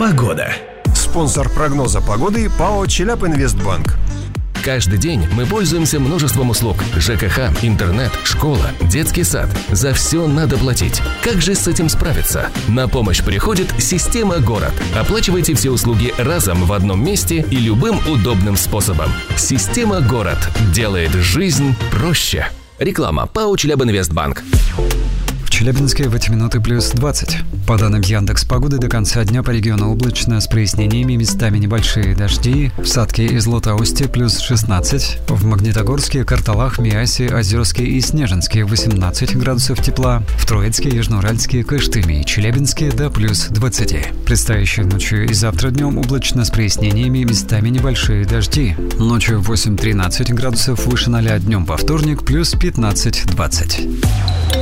Погода. Спонсор прогноза погоды ПАО «Челябинвестбанк». Каждый день мы пользуемся множеством услуг. ЖКХ, интернет, школа, детский сад. За все надо платить. Как же с этим справиться? На помощь приходит система «Город». Оплачивайте все услуги разом в одном месте и любым удобным способом. Система «Город» делает жизнь проще. Реклама. ПАО «Челябинвестбанк». В Челябинске в эти минуты плюс 20. По данным Яндекс.Погоды, до конца дня по региону облачно с прояснениями, местами небольшие дожди. В Сатке и Златоусте плюс 16. В Магнитогорске, Карталах, Миасе, Озерске и Снежинске 18 градусов тепла. В Троицке, Южноуральске, Кыштыме и Челябинске до плюс 20. Предстоящей ночью и завтра днем облачно с прояснениями, местами небольшие дожди. Ночью 8-13 градусов выше 0, днем по вторник плюс 15-20.